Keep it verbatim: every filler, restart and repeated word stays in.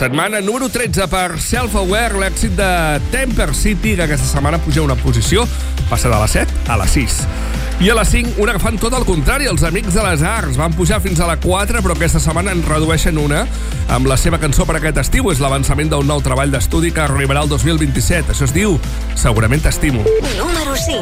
Setmana número tretze per Self-Aware, l'èxit de Temper City, que aquesta setmana puja una posició, passa de la set a la sis. I a la cinc, una que fan tot el contrari, els Amics de les Arts. Van pujar fins a la quatre, però aquesta setmana en redueixen una amb la seva cançó per aquest estiu. És l'avançament d'un nou treball d'estudi que arribarà el dos mil vint-i-set. Això es diu Segurament t'estimo. Número cinc.